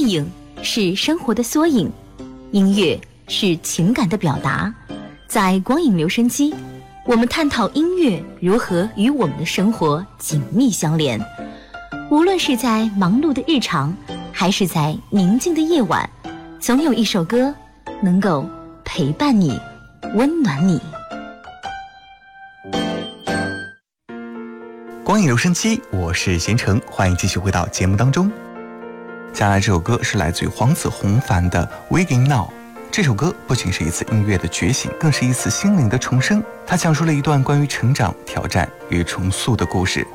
意影是生活的缩影，音乐是情感的表达。在光影留声机，我们探讨音乐如何与我们的生活紧密相连。无论是在忙碌的日常，还是在宁静的夜晚，总有一首歌能够陪伴你，温暖你。 光影留声机，我是贤成，欢迎继续回到节目当中。接下来这首歌是来自于黄子弘凡的《Waking Now》。这首歌不仅是一次音乐的觉醒，更是一次心灵的重生。它讲述了一段关于成长、挑战与重塑的故事。